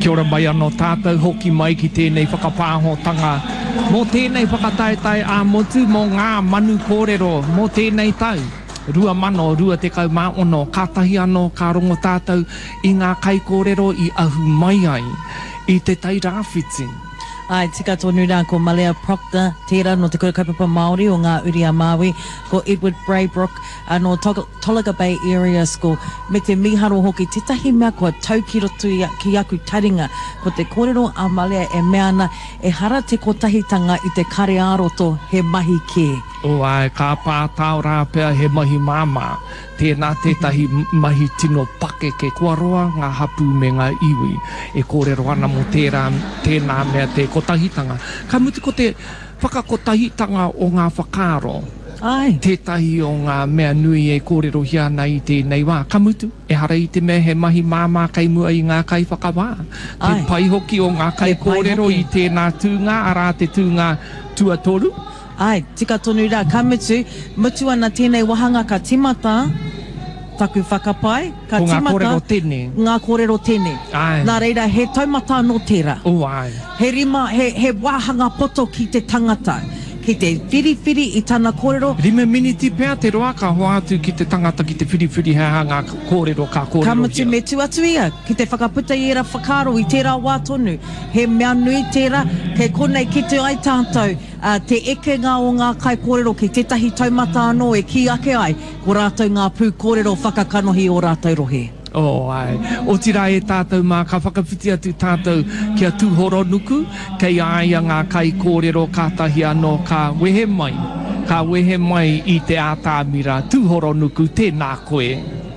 Kia ora mai anō tātou hoki mai ki tēnei whakapāhotanga. Mō tēnei whakataetai a motu mō ngā manu kōrero, mō tēnei tau. Rua mano, rua te kau mā ono, kātahi anō, kā rongo tātou i ngā kai kōrero i ahu mai ai, i te tai rāwhiti. Ai, tika tonu rā ko Malea Proctor, tērā no te kura kaupapa Māori o ngā uri a Māui, ko Edward Braybrook, no Tolaga Bay Areas, ko me te miharo hoki, te tahi mea kua tau ki roto ki aku taringa, ko te kōrero a Malea e meana, e hara te kotahitanga i te kare āroto he mahi kē. O ai, ka pātau rā pia he mahi māma, tēnā tētahi mahi tino pake ke kua roa ngā hapu me ngā iwi, e kōrero ana mo tēnā mea te kotahitanga. Ka mutu ko te whakakotahitanga o ngā whakaaro. Ai. Tētahi o ngā mea nui e kōrero hiana i tēnei wā. Ka mutu, e hara i te mea he mahi māma kai mua i ngā kai whakawā. Te pai hoki o ngā kai kōrero i tēnā tūngā, arā te tūngā tuatoru. Ai, tika tonu rā, ka mutu ana tēnei wahanga ka timata, taku whakapai, ka ko timata. ngā kōrero tēne. Ngā kōrero tēne. Ai. Nā reira, he taumata no tērā. O ai. He rima, he wāhanga poto ki te tangata. Ki te whiriwhiri i tāna kōrero. Rime miniti pēr te roa ka hoa atu ki te tangata ki te whiriwhiri hea ngā kōrero ka kōrero. Ka mutu me tu atu ia, ki te whakaputa i era whakaro i tērā wā tonu. He mea nui tērā, kei konei ki te ai tātou, te eke ngā o ngā kai kōrero ki tētahi taumata anō e ki ake ai, ko rātou ngā pū kōrero whakakanohi o rātou rohe. O ai, o tira e tātou mā ka whakawhiti atu tātou kia tūhoro nuku, kei aia ngā kai kōrero kātahi anō ka wehe mai i te ātāmira, tūhoro nuku, tēnā koe.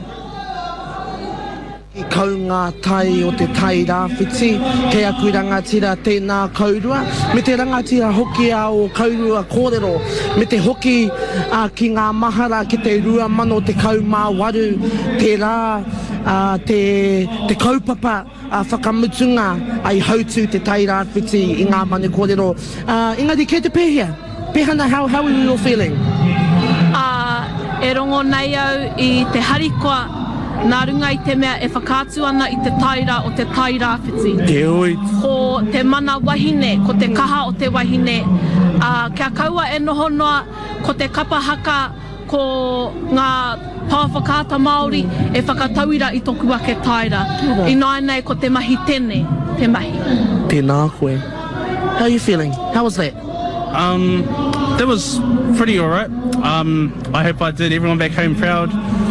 I kau ngā tai o te tai rāwhiti, kei aku rangatira tēnā kaurua, me te rangatira hoki a o kaurua kōrero, me te hoki ki ngā mahara ki te rua mano te kau mā waru, te rā, te kaupapa whakamutunga ai hautu te tai rāwhiti i ngā manu kōrero. Engari, kei te pēhea? Pēhana, how are you all feeling? E rongo nei au i te harikoa, nā runga i te mea e whakātu ana i te taira o te tai rāwhiti. Te oi. Ko te mana wahine, ko te kaha o te wahine. Kia kaua e noho noa, ko te kapahaka, ko ngā pāwhakāta Māori e whakatauira i toku ake taira. I nai nei ko te mahi tene, te mahi. Tēnā koe. How are you feeling? How was that? That was pretty alright. I hope I did everyone back home proud.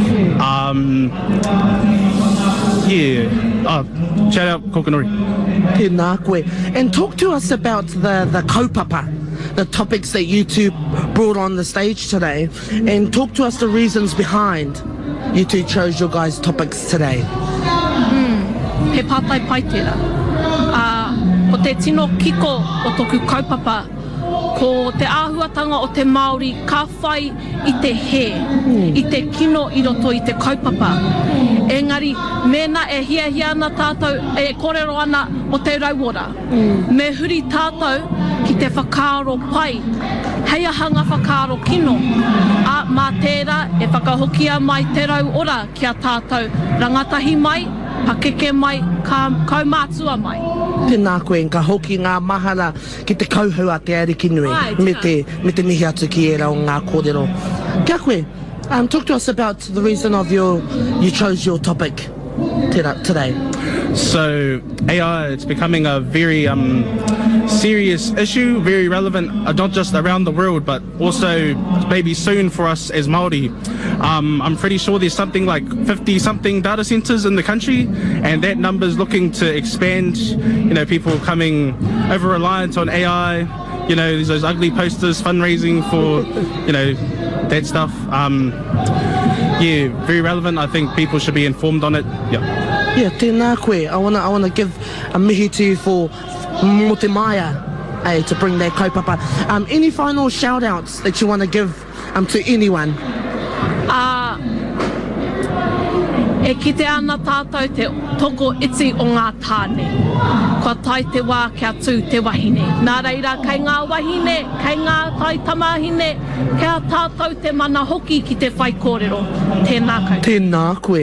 Shout out Kokonori. Tēnā koe. And talk to us about the kaupapa, the topics that you two brought on the stage today, and talk to us the reasons behind you two chose your guys' topics today. He pātai pai tērā. Ko te tino kiko o toku kaupapa, ko te āhuatanga o te Māori ka whai i te he, i te kino i roto i te kaupapa. Engari, mena e hia ana tātou, e kōrero ana o te rauora. Me huri tātou ki te whakaaro pai, hei ahanga whakaaro kino. Mā tērā e whakahokia mai te rauora kia tātou, rangatahi mai, pakeke mai, kaumātua mai. Tēnā koe, ka hoki ngā mahara ki te kauhua te ariki nui, me te mihi atu ki era o ngā kōrero. Kia koe, talk to us about the reason of you chose your topic today. So AI, it's becoming a very serious issue, very relevant, not just around the world, but also maybe soon for us as Māori. I'm pretty sure there's something like 50-something data centers in the country, and that number's looking to expand. You know, people coming over-reliant on AI, you know, there's those ugly posters fundraising for, you know, that stuff. Yeah, very relevant. I think people should be informed on it. Yeah, tēnā koe. I wanna give a mihi to you for mo te maia, to bring that kaupapa. Any final shout-outs that you want to give to anyone? E kite ana tātou te toko iti o ngā tāne. Kua tai te wā kia tū te wahine. Nā reira, kei ngā wahine, kei ngā tai tamahine, kia tātou te mana hoki ki te whai kōrero. Tēnā koutou. Tēnā koe.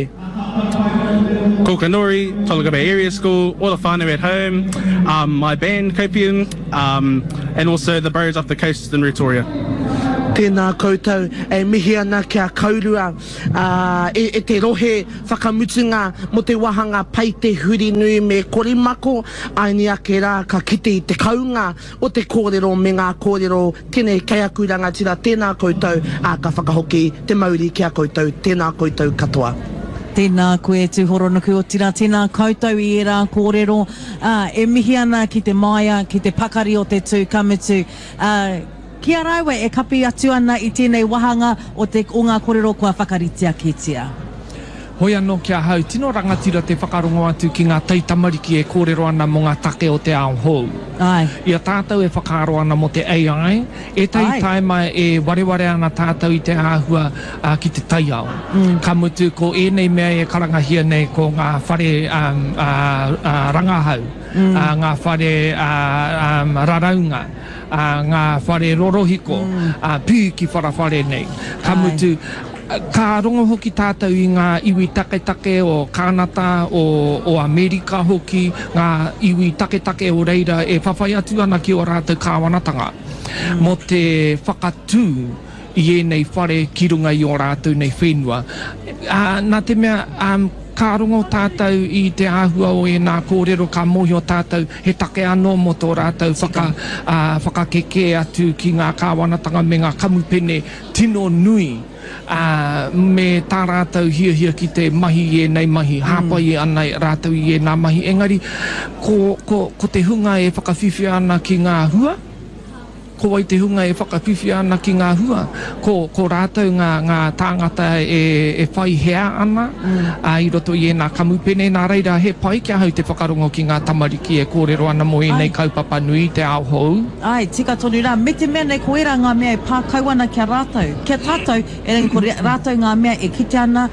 Kokanori, Tolaga Bay Area School, all the whānau at home, my band, Copium, and also the Birds of the Coast in Retoria. Tēnā koutou e mihi ana kia kaurua e te rohe whakamutunga mo te wahanga pai te huri nui me korimako ai ni ake rā ka kite I te kaunga o te kōrero me ngā kōrero tēnei kei aku rangatira tēnā koutou ka whakahoki te mauri kia koutou tēnā koutou katoa. Tēnā koe tūhoro nuku o tira, tēnā koutou I rā kōrero, e mihi ana ki te maia, ki te pakari o te tū kamutu. Kia raiwa e kapi atu ana I tēnei wahanga o ngā kōrero kua whakaritia kitia. Hoi anō kia hau, tino rangatira te whakarongo atu ki ngā taitamariki e kōrero ana mo ngā take o te ao hou. Ai. Ia tātou e whakaaro ana mo te AI, e taima e wareware ana tātou I te āhua ki te taiao. Ka mutu ko ēnei mea e karangahia nei ko ngā whare rangahau, ngā whare raraunga, ngā whare rorohiko, pū ki wharawhare nei. Ka mutu, ka rongo hoki tātou I ngā iwi take o Kānata, o Amerika hoki, ngā iwi take o reira e whawhai atu ana ki o rātou kāwanatanga. Mo te whakatū I ēnei whare ki runga I o rātou nei whenua. Nā te mea, ka rongo tātou I te āhua o nā kōrero ka mohi o tātou he take anō mo tō rātou whakakeke atu ki ngā kāwanatanga me ngā kamupene tino nui. Me tā rātou hia ki te mahi nei mahi, hāpai ana rātou I nā mahi. Engari, ko te hunga e whakawhiwhi ana ki ngā hua, ko ai te hunga e whakawhiwhi ana ki ngā hua, ko rātou ngā tāngata e whai hea ana, I roto I nā kamupene, nā reira he pai kia hau te whakarongo ki ngā tamariki e kōrero ana mo nei kaupapa nui te ao hou. Ai, tika tonu rā, me te mea nei ko era ngā mea e pākau ana kia rātou. Kia tātou, e rei ko rātou ngā mea e kite ana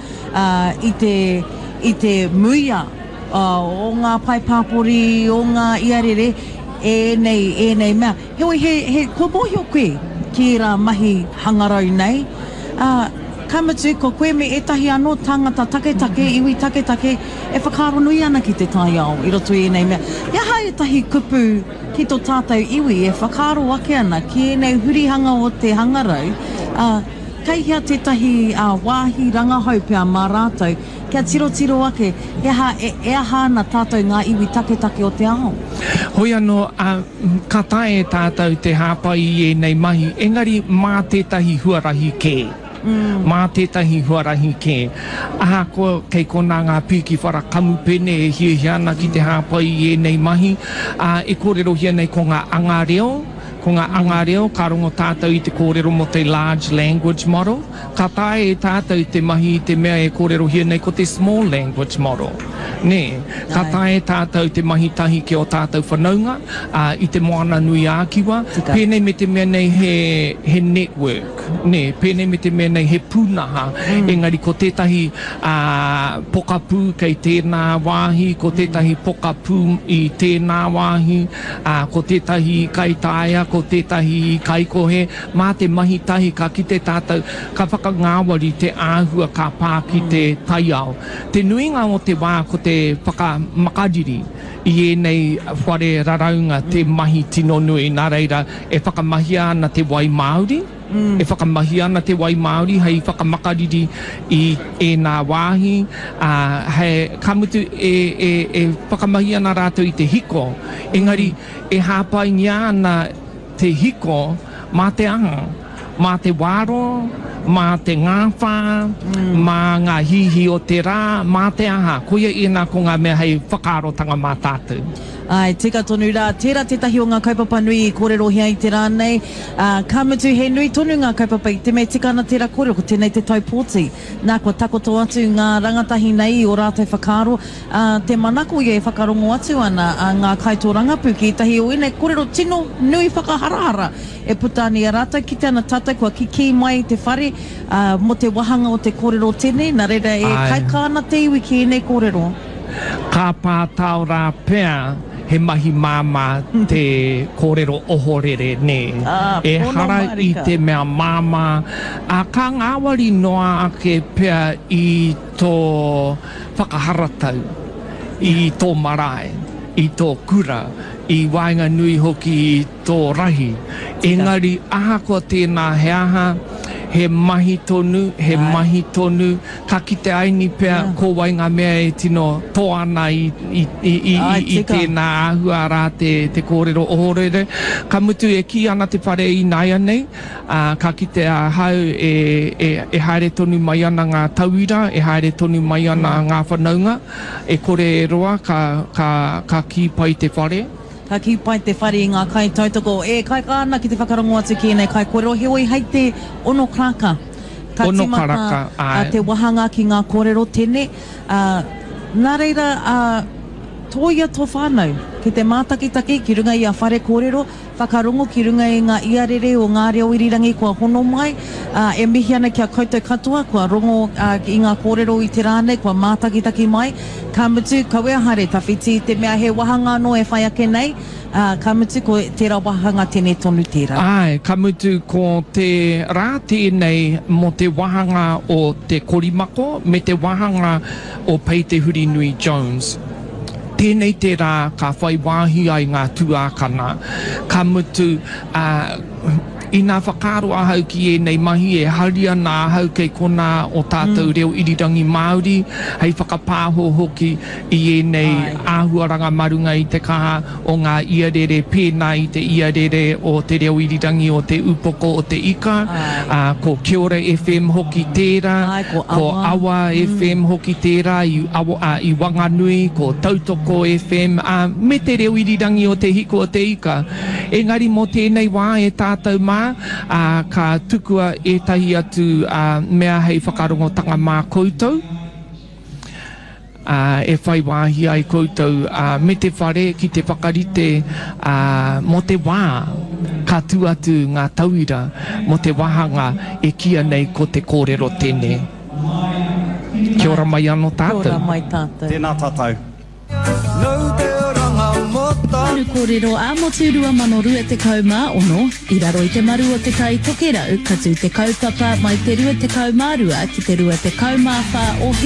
I te muia o ngā pai pāpori, o ngā iarere, e nei mea. Heoi he komohi o koe ki rā mahi hangarau nei. Kamutu, ko koe me etahi anō tangata take, iwi take, e whakaro nui ana ki te tai ao, I roto I nei mea. Ia hai tahi kupu ki tō tātou iwi e whakaro ake ana ki nei hurihanga o te hangarau. Kei hea tētahi wāhi rangahau pia mā rātou, kia tiro ake, e aha na tātou ngā iwi take o te ao. Hoi anō, ka tae tātou te hāpai I nei mahi, engari mā tētahi huarahi kē. Mā tētahi huarahi kē. Kei kona ngā pīki whara kamupene e hia ana ki te hāpai I nei mahi, e kōrero hia nei ko ngā angareo, ko ngā angareo, ka rongo tātou I te kōrero mo te large language model, ka tae tātou te mahi I te mea e kōrero hia nei ko te small language model. Ne, ka tae tātou te mahi tahi ki o tātou whanaunga, I te moana nui ākiwa, pēnei me te mea nei he network, ne, pēnei me te mea nei he pūnaha, engari ko tētahi pokapū kei tēnā wāhi, ko tētahi pokapū I tēnā wāhi, ko tētahi kai tāia, ko tētahi kaikohe, mā te mahi tahi ka kite tātou, ka whakangāwari te āhua ka pā ki te taiao. Te nuinga o te wā ko te whakamakariri I nei whare raraunga te mahi tino nui, nā reira e whakamahia ana te wai Māori, e whakamahia ana te wai Māori, hei whakamakariri I nā wāhi, hei kamutu e whakamahia ana rātou I te hiko, engari e hāpai nia ana te hiko mā te anga, mā te wāro, mā te ngāwha, mā ngā hihi o te rā, mā te aha. Koia ina ko ngā mea hei whakaarotanga mā tātou. Ai, tika tonu rā, tērā tētahi o ngā kaupapa nui I kōrero hea I te rā nei. Ka mutu he nui tonu ngā kaupapa I te mea tika ana tērā kōrero, ko tēnei te taupōti. Nā kua takoto atu ngā rangatahi nei o rātou whakaaro. Te manako I e whakarongo atu ana ngā kaito rangapuki, tahi o ene kōrero tino nui whakaharahara. E putani a rātou ki te ana tātou kua kiki mai te whare mo te wahanga o te kōrero tēnei, nā reira e kaika ana te iwi ki ene kōrero. Ka pātau rā pēr he mahi māma te kōrero ohorere ne. E pono hara marika. I te mea māma. A ka ngāwari noa ake pea I tō whakaharatau, I tō marae, I tō kura, I wainga nui hoki I tō rahi. Engari, aha ko tēnā he aha, he mahi tonu, ka kite aini pea ko wainga mea e tino tō ana I tēnā ahua rā te kōrero ohorere. Ka mutu e ki ana te whare I naia nei, ka kite a hau e haere tonu mai ana ngā tauira, e haere tonu mai ana ngā whanaunga, e kore roa ka ki pai te whare. Ka ki pai te whare I ngā kai tautoko. E kai ka ana ki te whakarongo atu ki nei kai kōrero. He oi hei te ono kraka. Ka Ono timata karaka, ai. te wahanga ki ngā kōrero tēne. Nā reira, tōia tō whānau. Ki te mātakitaki, ki runga I a whare kōrero, whakarongo ki runga I ngā iarere o ngā reo irirangi kua hono mai. E mihi ana kia koutou katoa, kua rongo I ngā kōrero I te rāne, kua mātakitaki mai. Ka mutu, kawea hare tawhiti, te mea he wahanga no e whai ake nei. Ka mutu ko tērā wahanga tēnei tonu tērā. Ai, ka mutu ko te rā tēnei mo te wahanga o te korimako, me te wahanga o Peite Huri Nui Jones. Tēnei te rā ka whai wāhi ai ngā tuākana. Ka mutu I nā whakaro ahau ki e nei mahi e haria nā ahau kei kona o tātou reo irirangi Māori, hei whakapāho hoki I e nei āhuaranga marunga I te kaha o ngā iarere pēnā I te iarere o te reo irirangi o te upoko o te ika, ko Kiora FM hoki tērā, ko Awa FM hoki tērā, I Wanganui, ko Tautoko FM, me te reo irirangi o te hiko o te ika. Engari mo tēnei wā e tātou mā, ka tukua etahi atu mea hei whakarongotanga mā koutou. E whai wāhi ai koutou me te whare ki te whakarite mo te wā ka tu atu ngā tauira mo te wahanga e kia nei ko te kōrero tēnei. Kia ora mai anō tātou. Kia ora mai tātou. Tēnā tātou. Maru kōrero a mo te urua mano rua te kaumā ono, I raro I te maru o te tai toke rau, ka tū te kaupapa mai te rua te kaumā rua ki te rua te kaumā whā o